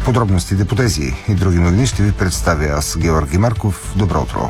Подробностите по тези и други новини ще ви представя аз, Георги Марков. Добро утро!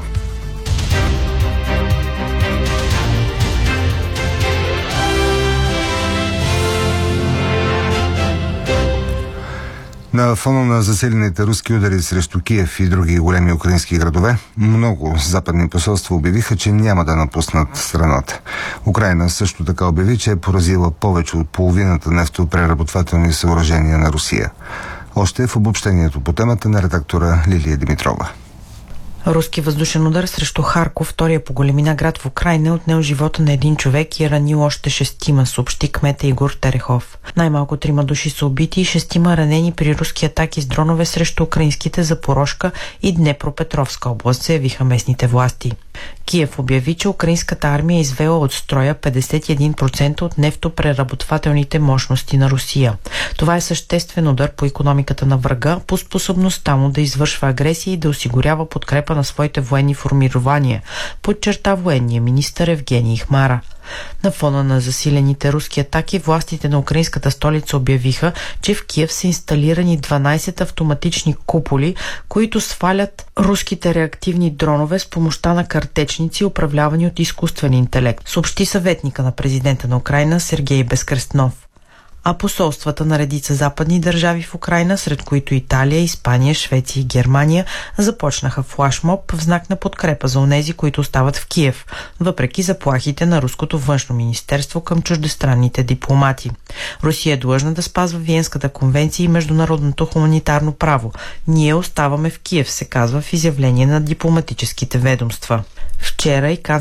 На фона на засилените руски удари срещу Киев и други големи украински градове, много западни посолства обявиха, че няма да напуснат страната. Украйна също така обяви, че е поразила повече от половината нефтопреработвателни съоръжения на Русия. Още в обобщението по темата на редактора Лилия Димитрова. Руски въздушен удар срещу Харков, втория по големина град в Украйна, отнел живота на един човек и е ранил още 6, съобщи кмета Игор Терехов. Най-малко 3 души са убити и 6 ранени при руски атаки с дронове срещу украинските Запорожка и Днепропетровска област, заявиха местните власти. Киев обяви, че украинската армия е извела от строя 51% от нефтопреработвателните мощности на Русия. Това е съществен удар по икономиката на врага, по способността му да извършва агресия и да осигурява подкрепа на своите военни формирования, подчерта военния министър Евгений Хмара. На фона на засилените руски атаки, властите на украинската столица обявиха, че в Киев са инсталирани 12 автоматични куполи, които свалят руските реактивни дронове с помощта на картечници, управлявани от изкуствен интелект, съобщи съветника на президента на Украйна Сергей Безкръстнов. А посолствата на редица западни държави в Украйна, сред които Италия, Испания, Швеция и Германия, започнаха флашмоб в знак на подкрепа за онези, които остават в Киев, въпреки заплахите на руското външно министерство към чуждестранните дипломати. Русия е длъжна да спазва Виенската конвенция и международното хуманитарно право. Ние оставаме в Киев, се казва в изявление на дипломатическите ведомства. Вчера и канцлерът